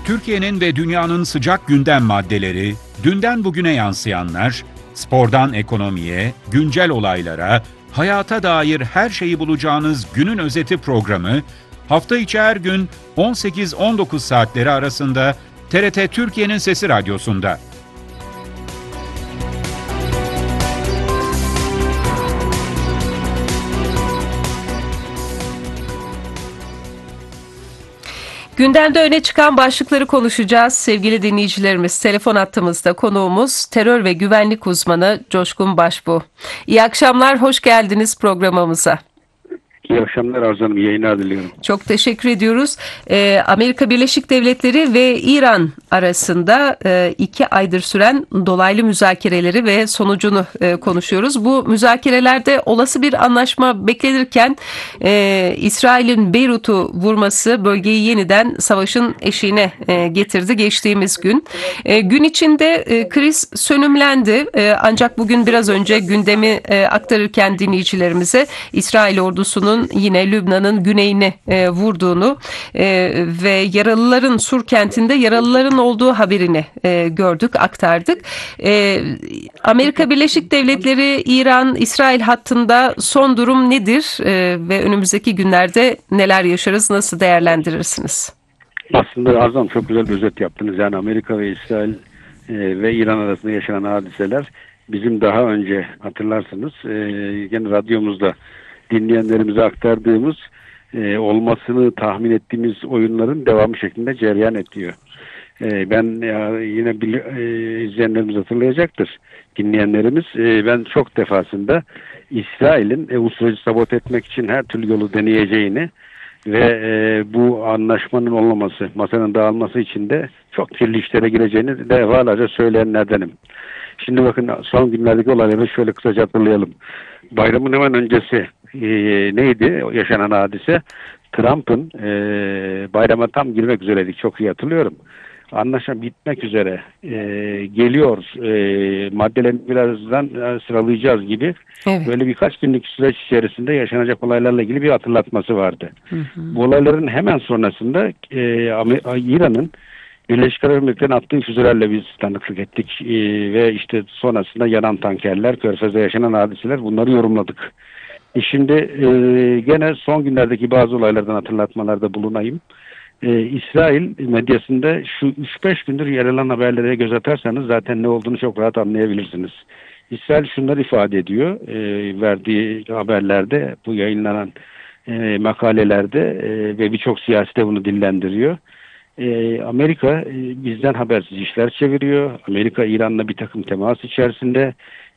Türkiye'nin ve dünyanın sıcak gündem maddeleri, dünden bugüne yansıyanlar, spordan ekonomiye, güncel olaylara, hayata dair her şeyi bulacağınız günün özeti programı, hafta içi her gün 18-19 saatleri arasında TRT Türkiye'nin Sesi Radyosu'nda. Gündemde öne çıkan başlıkları konuşacağız sevgili dinleyicilerimiz. Telefon hattımızda konuğumuz terör ve güvenlik uzmanı Coşkun Başbuğ. İyi akşamlar, hoş geldiniz programımıza. İyi akşamlar Arzu Hanım, yayınlar diliyorum. Çok teşekkür ediyoruz. Amerika Birleşik Devletleri ve İran arasında 2 aydır süren dolaylı müzakereleri ve sonucunu konuşuyoruz. Bu müzakerelerde olası bir anlaşma beklenirken İsrail'in Beyrut'u vurması bölgeyi yeniden savaşın eşiğine getirdi geçtiğimiz gün. Gün içinde kriz sönümlendi. Ancak bugün biraz önce gündemi aktarırken dinleyicilerimize İsrail ordusunun yine Lübnan'ın güneyine vurduğunu ve yaralıların Sur kentinde yaralıların olduğu haberini gördük, aktardık. Amerika Birleşik Devletleri, İran, İsrail hattında son durum nedir ve önümüzdeki günlerde neler yaşarız, nasıl değerlendirirsiniz? Aslında Arzu Hanım çok güzel bir özet yaptınız. Yani Amerika ve İsrail ve İran arasında yaşanan hadiseler bizim daha önce hatırlarsınız yine radyomuzda dinleyenlerimize aktardığımız olmasını tahmin ettiğimiz oyunların devamı şeklinde cereyan ediyor. Ben yine izleyenlerimiz hatırlayacaktır, dinleyenlerimiz. Ben çok defasında İsrail'in bu süreci sabote etmek için her türlü yolu deneyeceğini ve bu anlaşmanın olmaması, masanın dağılması için de çok kirli işlere gireceğini defalarca söyleyenlerdenim. Şimdi bakın son günlerdeki olayları şöyle kısaca hatırlayalım. Bayramın hemen öncesi neydi yaşanan hadise? Trump'ın bayrama tam girmek üzereydik, çok iyi hatırlıyorum. Anlaşma bitmek üzere geliyor, maddelerini birazdan sıralayacağız gibi. Evet. Böyle birkaç günlük süreç içerisinde yaşanacak olaylarla ilgili bir hatırlatması vardı. Hı hı. Bu olayların hemen sonrasında İran'ın Birleşik Arap Emirlikleri'nin attığı füzelerle biz tanıklık ettik ve işte sonrasında yanan tankerler, Körfez'de yaşanan hadiseler, bunları yorumladık. Şimdi gene son günlerdeki bazı olaylardan hatırlatmalarda bulunayım. İsrail medyasında şu 3-5 gündür yer alan haberlere göz atarsanız zaten ne olduğunu çok rahat anlayabilirsiniz. İsrail şunları ifade ediyor verdiği haberlerde, bu yayınlanan makalelerde ve birçok siyasi de bunu dillendiriyor. Amerika bizden habersiz işler çeviriyor. Amerika İran'la bir takım temas içerisinde.